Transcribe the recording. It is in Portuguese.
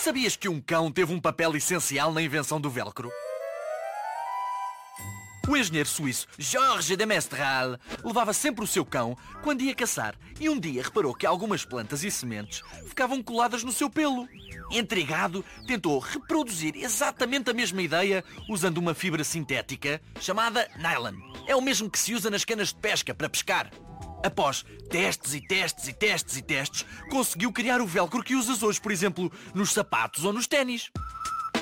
Sabias que um cão teve um papel essencial na invenção do velcro? O engenheiro suíço Georges de Mestral levava sempre o seu cão quando ia caçar e um dia reparou que algumas plantas e sementes ficavam coladas no seu pelo. Intrigado, tentou reproduzir exatamente a mesma ideia usando uma fibra sintética chamada nylon. É o mesmo que se usa nas canas de pesca para pescar. Após testes e testes e testes e testes, conseguiu criar o velcro que usas hoje, por exemplo, nos sapatos ou nos ténis.